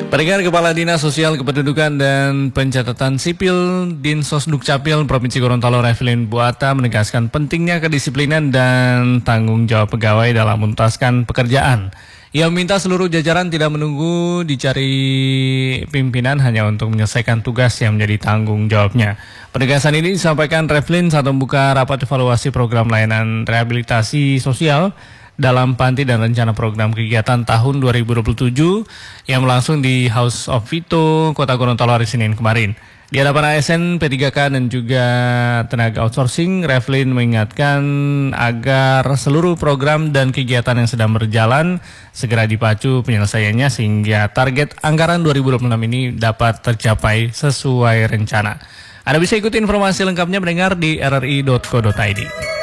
Pendengar, Kepala Dinas Sosial Kependudukan dan Pencatatan Sipil Dinsos Dukcapil Provinsi Gorontalo Revelin Buata menegaskan pentingnya kedisiplinan dan tanggung jawab pegawai dalam menuntaskan pekerjaan. Ia meminta seluruh jajaran tidak menunggu dicari pimpinan hanya untuk menyelesaikan tugas yang menjadi tanggung jawabnya. Penegasan ini disampaikan Revelin saat membuka rapat evaluasi program layanan rehabilitasi sosial dalam panti dan rencana program kegiatan tahun 2027 yang berlangsung di House of Vito, Kota Gorontalo hari Senin kemarin. Di hadapan ASN, P3K dan juga tenaga outsourcing, Revelin mengingatkan agar seluruh program dan kegiatan yang sedang berjalan segera dipacu penyelesaiannya sehingga target anggaran 2026 ini dapat tercapai sesuai rencana. Anda bisa ikuti informasi lengkapnya mendengar di rri.co.id.